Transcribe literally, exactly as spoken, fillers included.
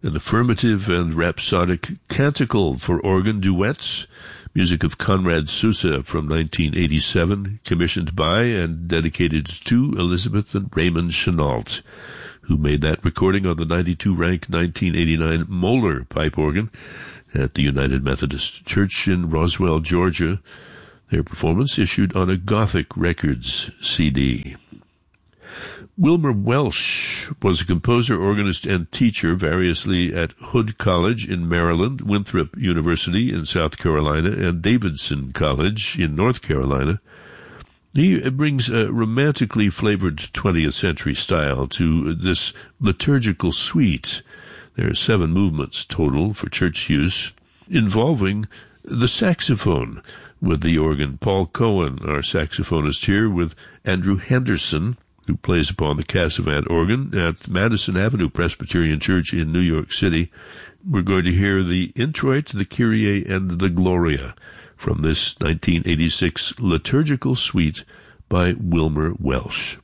an affirmative and rhapsodic canticle for organ duets, music of Conrad Sousa from nineteen eighty-seven, commissioned by and dedicated to Elizabeth and Raymond Chenault, who made that recording on the ninety-two rank nineteen eighty-nine Moeller pipe organ at the United Methodist Church in Roswell, Georgia. Their performance issued on a Gothic Records C D. Wilmer Welsh was a composer, organist, and teacher variously at Hood College in Maryland, Winthrop University in South Carolina, and Davidson College in North Carolina. He brings a romantically flavored twentieth century style to this liturgical suite. There are seven movements total for church use, involving the saxophone with the organ. Paul Cohen, our saxophonist here, with Andrew Henderson, who plays upon the Cassavant organ at Madison Avenue Presbyterian Church in New York City. We're going to hear the Introit, the Kyrie, and the Gloria from this nineteen eighty-six liturgical suite by Wilmer Welsh.